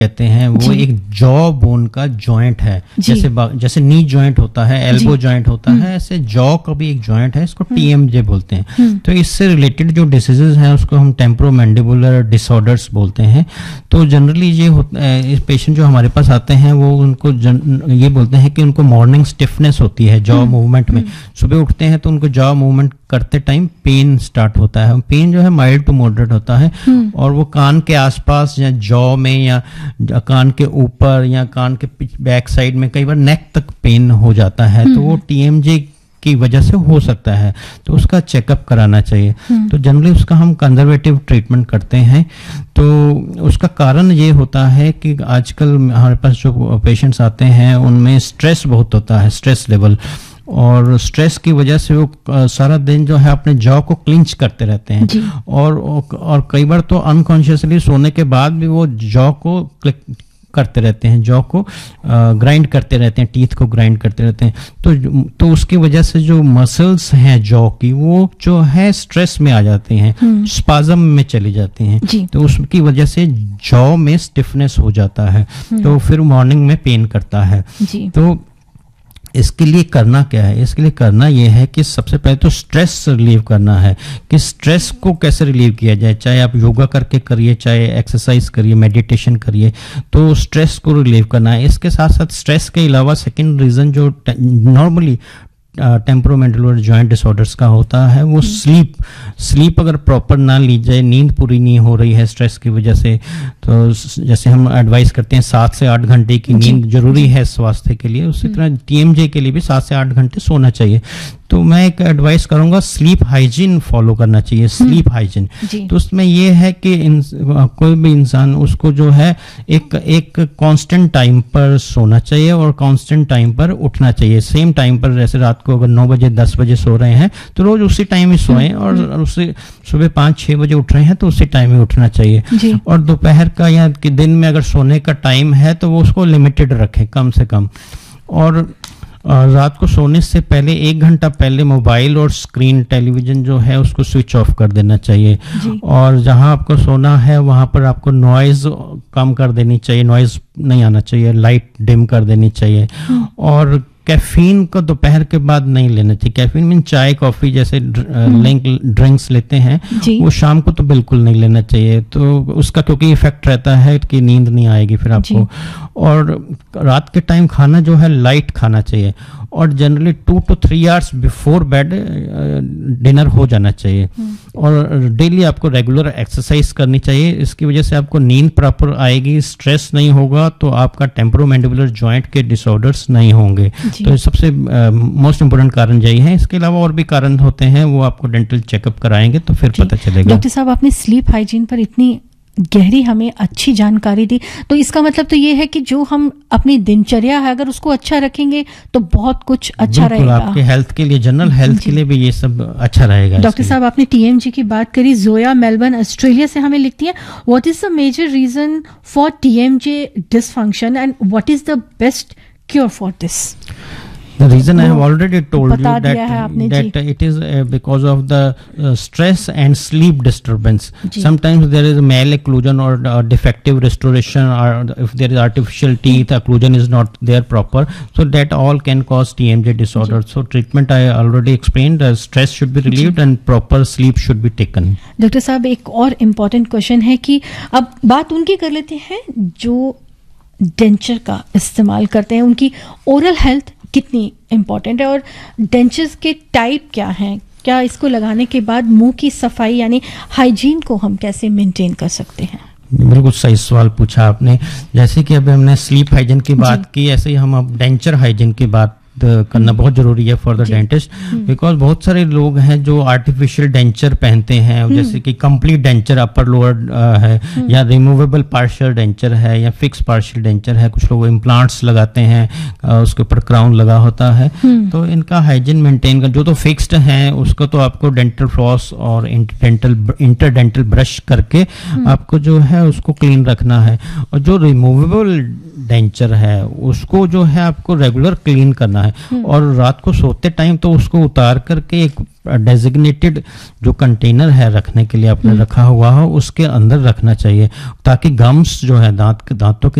कहते हैं वो एक जॉ बोन का जॉइंट है। जैसे नी जॉइंट होता है, एल्बो जॉइंट होता है, ऐसे जॉ का भी एक जॉइंट है, इसको टीएमजे बोलते हैं। तो इससे रिलेटेड जो डिसीजेज हैं उसको हम टेम्पोरोमैंडिबुलर डिसऑर्डर्स बोलते हैं। तो जनरली ये होता है, इस पेशेंट जो हमारे पास आते हैं वो उनको ये बोलते हैं कि उनको मॉर्निंग स्टिफनेस होती है जॉ मूवमेंट में। सुबह उठते हैं तो उनको जॉ मूवमेंट करते टाइम पेन स्टार्ट होता है। पेन जो है माइल्ड टू मॉडरेट होता है और वो कान के आसपास या जॉ में या कान के ऊपर या कान के बैक साइड में, कई बार नेक तक पेन हो जाता है। तो वो टीएमजे की वजह से हो सकता है, तो उसका चेकअप कराना चाहिए। तो जनरली उसका हम कंजर्वेटिव ट्रीटमेंट करते हैं। तो उसका कारण ये होता है कि आजकल हमारे पास जो पेशेंट्स आते हैं उनमें स्ट्रेस बहुत होता है, स्ट्रेस लेवल, और स्ट्रेस की वजह से वो सारा दिन जो है अपने जॉ को क्लिंच करते रहते हैं और कई बार तो अनकॉन्शियसली सोने के बाद भी वो जॉ को करते रहते हैं, जॉ को ग्राइंड करते रहते हैं, टीथ को ग्राइंड करते रहते हैं। तो उसकी वजह से जो मसल्स हैं जॉ की वो जो है स्ट्रेस में आ जाते हैं, स्पाज्म में चली जाती हैं। तो उसकी वजह से जॉ में स्टिफनेस हो जाता है, तो फिर मॉर्निंग में पेन करता है। तो इसके लिए करना क्या है? इसके लिए करना यह है कि सबसे पहले तो स्ट्रेस रिलीव करना है कि स्ट्रेस को कैसे रिलीव किया जाए। चाहे आप योगा करके करिए, चाहे एक्सरसाइज करिए, मेडिटेशन करिए, तो स्ट्रेस को रिलीव करना है। इसके साथ साथ स्ट्रेस के अलावा सेकंड रीजन जो नॉर्मली टेम्पोरोमैंडिबुलर जॉइंट डिसऑर्डर्स का होता है वो स्लीप अगर प्रॉपर ना ली जाए, नींद पूरी नहीं हो रही है स्ट्रेस की वजह से, तो जैसे हम एडवाइस करते हैं 7 से 8 घंटे की नींद जरूरी है स्वास्थ्य के लिए, उसी तरह टीएमजे के लिए भी 7 से 8 घंटे सोना चाहिए। तो मैं एक एडवाइस करूंगा, स्लीप हाइजीन फॉलो करना चाहिए। स्लीप हाइजीन तो उसमें ये है कि कोई भी इंसान उसको जो है एक कांस्टेंट टाइम पर सोना चाहिए और कांस्टेंट टाइम पर उठना चाहिए। सेम टाइम पर, जैसे रात को अगर 9 बजे 10 बजे सो रहे हैं तो रोज उसी टाइम ही सोएं, और उससे सुबह 5-6 बजे उठ रहे हैं तो उसी टाइम ही उठना चाहिए। और दोपहर का या दिन में अगर सोने का टाइम है तो वो उसको लिमिटेड रखें, कम से कम। और रात को सोने से पहले 1 घंटा पहले मोबाइल और स्क्रीन टेलीविजन जो है उसको स्विच ऑफ कर देना चाहिए। और जहां आपको सोना है वहां पर आपको नॉइज कम कर देनी चाहिए, नॉइज नहीं आना चाहिए, लाइट डिम कर देनी चाहिए। और कैफीन को दोपहर के बाद नहीं लेना चाहिए। कैफीन मीन चाय कॉफी जैसे ड्रिंक्स लेते हैं वो शाम को तो बिल्कुल नहीं लेना चाहिए, तो उसका क्योंकि इफेक्ट रहता है कि नींद नहीं आएगी फिर आपको। और रात के टाइम खाना जो है लाइट खाना चाहिए, और generally 2 to 3 hours before bed dinner हो जाना चाहिए। और डेली आपको रेगुलर एक्सरसाइज करनी चाहिए, इसकी वजह से आपको नींद प्रॉपर आएगी, स्ट्रेस नहीं होगा, तो आपका टेम्पोरोमैंडिबुलर जॉइंट के डिसऑर्डर्स नहीं होंगे। तो सबसे मोस्ट इंपोर्टेंट कारण यही है। इसके अलावा और भी कारण होते हैं, वो आपको डेंटल चेकअप कराएंगे तो फिर पता चलेगा। डॉक्टर साहब, आपने स्लीप हाइजीन पर इतनी गहरी हमें अच्छी जानकारी दी, तो इसका मतलब तो ये है कि जो हम अपनी दिनचर्या है अगर उसको अच्छा रखेंगे तो बहुत कुछ अच्छा रहेगा आपके हेल्थ के लिए, जनरल हेल्थ के लिए भी ये सब अच्छा रहेगा। डॉक्टर साहब, आपने टीएमजे की बात करी। जोया मेलबर्न ऑस्ट्रेलिया से हमें लिखती है, what is the major reason for TMJ dysfunction and what is the best cure for this? The reason I have already told you that it is because of the stress and sleep disturbance. Sometimes there is malocclusion or defective restoration, or if there is artificial teeth, occlusion is not there proper. So that all can cause TMJ disorder. So treatment I already explained. Stress should be relieved and proper sleep should be taken. Doctor साहब, एक और important question है कि अब बात उनकी कर लेते हैं जो डेंचर का इस्तेमाल करते हैं, उनकी ओरल हेल्थ कितनी इम्पोर्टेंट है और डेंचर्स के टाइप क्या हैं? क्या इसको लगाने के बाद मुंह की सफाई यानी हाइजीन को हम कैसे मेंटेन कर सकते हैं? बिल्कुल सही सवाल पूछा आपने। जैसे कि अभी हमने स्लीप हाइजीन की बात की, ऐसे ही हम अब डेंचर हाइजीन की बात करना बहुत जरूरी है फॉर द डेंटिस्ट, बिकॉज बहुत सारे लोग हैं जो आर्टिफिशियल डेंचर पहनते हैं, जैसे कि कंप्लीट डेंचर अपर लोअर है, या रिमूवेबल पार्शियल डेंचर है, या फिक्स पार्शियल डेंचर है। कुछ लोग इम्प्लांट्स लगाते हैं, उसके ऊपर क्राउन लगा होता है। तो इनका हाइजीन मेंटेन कर, जो तो फिक्स्ड है उसको तो आपको डेंटल फ्लॉस और इंटरडेंटल ब्रश करके आपको जो है उसको क्लीन रखना है। और जो रिमूवेबल डेंचर है उसको जो है आपको रेगुलर क्लीन करना है, और रात को सोते टाइम तो उसको उतार करके एक डेजिग्नेटेड जो कंटेनर है रखने के लिए आपने रखा हुआ हो उसके अंदर रखना चाहिए, ताकि गम्स जो है दांतों के